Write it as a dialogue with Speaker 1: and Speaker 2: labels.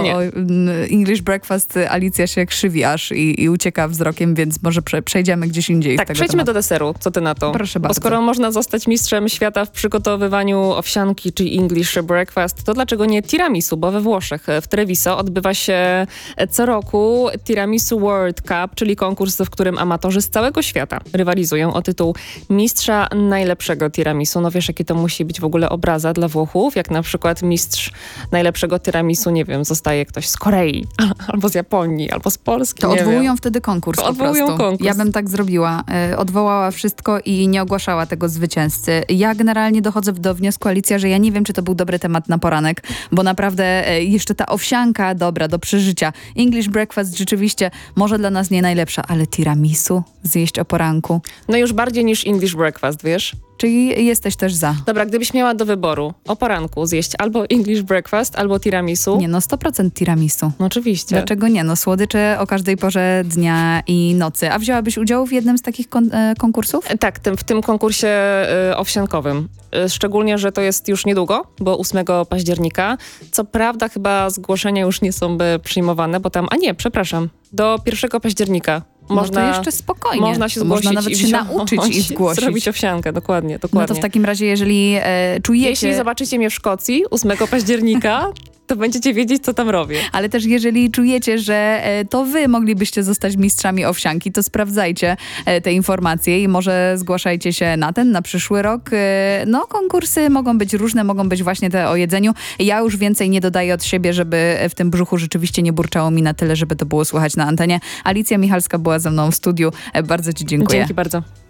Speaker 1: o English Breakfast Alicja się krzywi aż i ucieka wzrokiem, więc może przejdziemy gdzieś indziej.
Speaker 2: Tak, przejdźmy do deseru. Co ty na to?
Speaker 1: Proszę bardzo.
Speaker 2: Bo skoro można zostać mistrzem świata w przygotowywaniu owsianki czy English Breakfast, to dlaczego nie tiramisu? Bo we Włoszech, w Treviso, odbywa się co roku Tiramisu World Cup, czyli konkurs, w którym amatorzy z całego świata rywalizują o tytuł mistrza najlepszego tiramisu. No wiesz, jakie to musi być w ogóle obraza dla Włochów, jak na przykład mistrz najlepszego tiramisu, nie wiem, zostaje ktoś z Korei, albo z Japonii, albo z Polski.
Speaker 1: To odwołują wtedy konkurs po prostu.
Speaker 2: Konkurs.
Speaker 1: Ja bym tak zrobiła. Odwołała wszystko i nie ogłaszała tego zwycięzcy. Ja generalnie dochodzę do wniosku, Alicja, że ja nie wiem, czy to był dobry temat na poranek, bo naprawdę jeszcze ta owsianka, dobra, do przeżycia. English Breakfast rzeczywiście może dla nas nie najlepsza, ale tiramisu zjeść o poranku.
Speaker 2: No już bardziej niż English Breakfast, wiesz?
Speaker 1: Czyli jesteś też za.
Speaker 2: Dobra, gdybyś miała do wyboru o poranku zjeść albo English Breakfast, albo tiramisu.
Speaker 1: Nie, no 100% tiramisu.
Speaker 2: No oczywiście.
Speaker 1: Dlaczego nie? No słodycze o każdej porze dnia i nocy. A wzięłabyś udział w jednym z takich konkursów?
Speaker 2: Tak, w tym konkursie owsiankowym. Szczególnie, że to jest już niedługo, bo 8 października. Co prawda chyba zgłoszenia już nie są przyjmowane, bo tam, do 1 października.
Speaker 1: Można, no to jeszcze spokojnie.
Speaker 2: Można się zgłosić.
Speaker 1: Można nawet się nauczyć i zgłosić.
Speaker 2: Zrobić owsiankę, dokładnie.
Speaker 1: No to w takim razie, jeżeli czujecie...
Speaker 2: Jeśli zobaczycie mnie w Szkocji 8 października, to będziecie wiedzieć, co tam robię.
Speaker 1: Ale też jeżeli czujecie, że to wy moglibyście zostać mistrzami owsianki, to sprawdzajcie te informacje i może zgłaszajcie się na przyszły rok. No, konkursy mogą być różne, mogą być właśnie te o jedzeniu. Ja już więcej nie dodaję od siebie, żeby w tym brzuchu rzeczywiście nie burczało mi na tyle, żeby to było słychać na antenie. Alicja Michalska była ze mną w studiu. Bardzo ci dziękuję.
Speaker 2: Dzięki bardzo.